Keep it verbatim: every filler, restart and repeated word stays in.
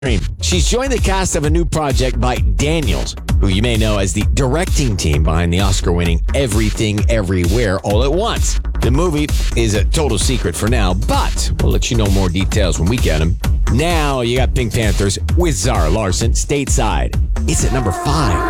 She's joined the cast of a new project by Daniels, who you may know as the directing team behind the Oscar-winning Everything Everywhere All at Once. The movie is a total secret for now, but we'll let you know more details when we get them. Now you got Pink Panthers with Zara Larsson, Stateside. It's at number five.